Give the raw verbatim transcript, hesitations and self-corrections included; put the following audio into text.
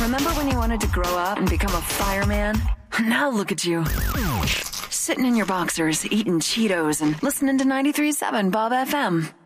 Remember when you wanted to grow up and become a fireman? Now look at you. Sitting in your boxers, eating Cheetos, and listening to ninety-three point seven Bob F M.